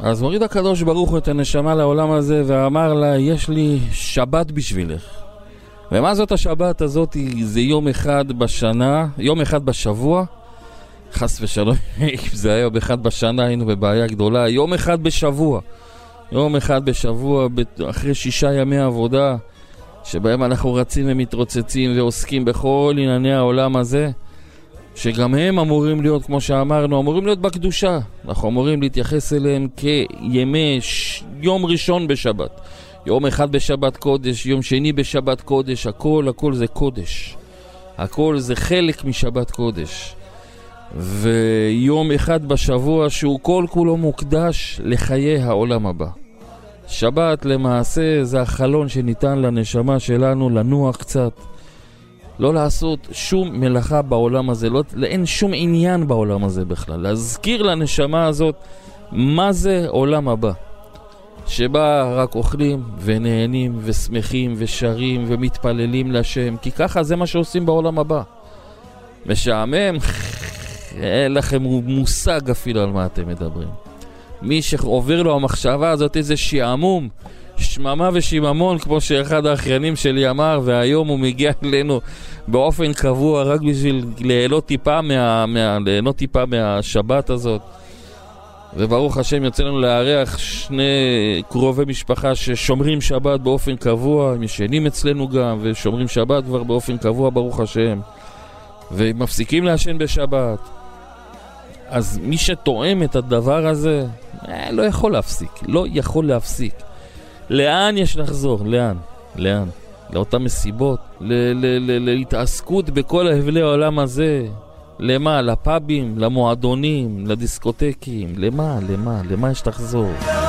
אז מוריד הקדוש ברוך הוא את הנשמה לעולם הזה ואמר לה, יש לי שבת בשבילך. ומה זאת השבת הזאת? זה יום אחד בשנה, יום אחד בשבוע. חס ושלום, אם זה היה באחד בשנה היינו בבעיה גדולה. יום אחד בשבוע. יום אחד בשבוע, אחרי 6 ימי עבודה, שבהם אנחנו רצים ומתרוצצים ועוסקים בכל ענייני העולם הזה, שגם הם אמורים להיות, כמו שאמרנו, אמורים להיות בקדושה. אנחנו אמורים להתייחס אליהם כימי יום ראשון בשבת. יום אחד בשבת קודש, יום שני בשבת קודש, הכל זה קודש. הכל זה חלק משבת קודש. ויום אחד בשבוע שהוא כל כולו מוקדש לחיי העולם הבא. שבת למעשה זה החלון שניתן לנשמה שלנו לנוח קצת. לא לעשות שום מלאכה בעולם הזה, אין שום עניין בעולם הזה בכלל. להזכיר לנשמה הזאת מה זה עולם הבא. שבה רק אוכלים ונהנים ושמחים ושרים ומתפללים לשם, כי ככה זה מה שעושים בעולם הבא. משעמם, אין לכם מושג אפילו על מה אתם מדברים. מי שעובר לו המחשבה הזאת איזה שעמום, שממה ושיממון, כמו שאחד האחיינים שלי אמר, והיום הוא מגיע אלינו באופן קבוע רק בשביל ליהנות טיפה מהשבת הזאת. וברוך השם יוצא לנו לארח 2 קרובי משפחה ששומרים שבת באופן קבוע, הם ישנים אצלנו גם ושומרים שבת כבר באופן קבוע ברוך השם, ומפסיקים לעשן בשבת. אז מי שתואם את הדבר הזה לא יכול להפסיק. לאן יש לחזור? לאן? לאותן מסיבות, להתעסקות בכל ההבלי העולם הזה. למה? לפאבים, למועדונים, לדיסקוטקים. למה יש לחזור?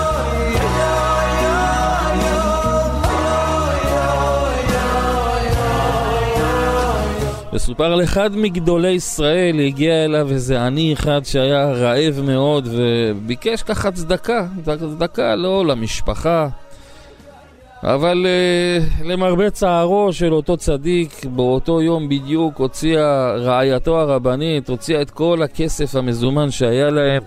וסופר על אחד מגדולי ישראל, הגיע אליו איזה עני אחד שהיה רעב מאוד וביקש ככה צדקה לא למשפחה, אבל למרבה צערו של אותו צדיק, באותו יום בדיוק הוציאה רעייתו הרבנית, הוציאה את כל הכסף המזומן שהיה להם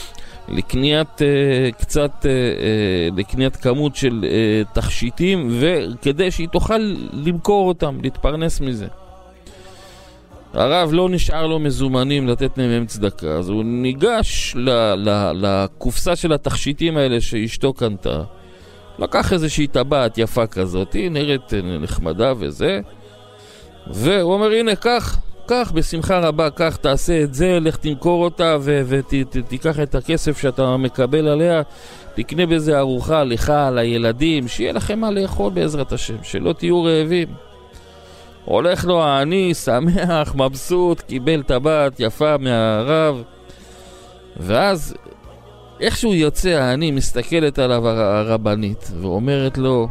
לקניית כמות של תכשיטים, וכדי שהיא תוכל למכור אותם, להתפרנס מזה. הרב לא נשאר לו מזומנים לתת מהם צדקה, אז הוא ניגש לקופסה של התכשיטים האלה שאשתו קנתה, לקח איזושהי טבעת יפה כזאת, היא נראית נחמדה וזה, והוא אומר, הנה, קח בשמחה רבה, קח, תעשה את זה, לך תמכור אותה ותיקח את הכסף שאתה מקבל עליה, תקנה בזה ארוחה לך, לילדים, שיהיה לכם מה לאכול בעזרת השם, שלא תהיו רעבים. הולך לו העני, שמח, מבסוט, קיבל טבעת יפה מהרב, ואז איכשהו יוצא העני, מסתכלת עליו הרבנית ואומרת לו,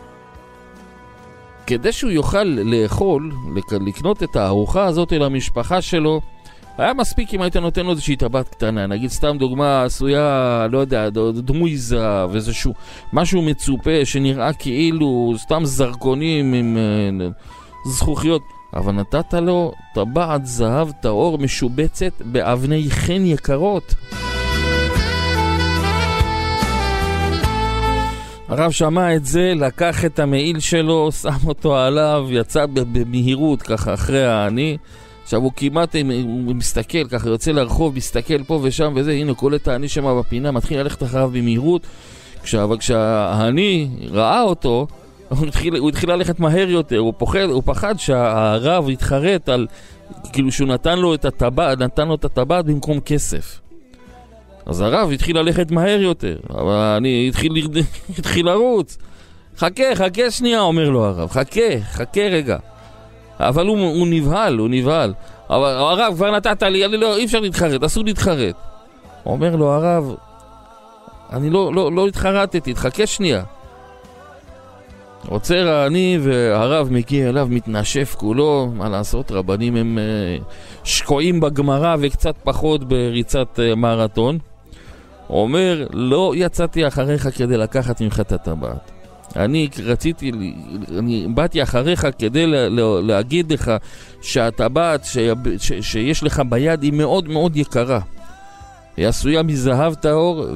כדי שהוא יוכל לאכול, לקנות את הארוחה הזאת למשפחה שלו, היה מספיק אם היית נותן לו איזושהי טבעת קטנה, נגיד סתם דוגמה עשויה, לא יודע, דמוי זהב, איזשהו משהו מצופה שנראה כאילו סתם זרקונים עם זכוכיות, אבל נתת לו טבעת זהב טהור משובצת באבני חן יקרות. הרב שמע את זה, לקח את המעיל שלו, שם אותו עליו, יצא במהירות ככה אחרי העני. עכשיו הוא כמעט מסתכל ככה, יוצא לרחוב, מסתכל פה ושם וזה, הנה קולט העני שמה בפינה, מתחיל ללכת אחריו במהירות. כשהעני ראה אותו, הוא התחיל ללכת מהר יותר, הוא פחד שהרב יתחרט על, כאילו שהוא נתן לו את הטבעת במקום כסף. אז הרב התחיל ללכת מהר יותר, אבל אני התחיל לרוץ. חכה שנייה, אומר לו הרב, חכה רגע. אבל הוא נבהל. אבל הרב, כבר נתת לי, לא, אי אפשר להתחרט, אסור להתחרט. אומר לו הרב, אני לא התחרטתי, חכה שנייה. עוצר אני והרב מגיע אליו, מתנשף כולו, מה לעשות, רבנים הם שקועים בגמרא וקצת פחות בריצת מרתון. הוא אומר, לא יצאתי אחריך כדי לקחת ממך את הטבעת. אני באתי אחריך כדי להגיד לך שהטבעת שיש לך ביד היא מאוד מאוד יקרה. היא עשויה מזהב טהור,